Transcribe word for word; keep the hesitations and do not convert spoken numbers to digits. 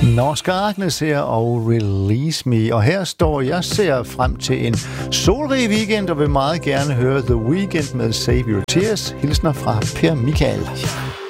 Norske Agnes her og Release Me. Og her står jeg ser frem til en solrig weekend og vil meget gerne høre The Weeknd med Save Your Tears. Hilsner fra Per Michael.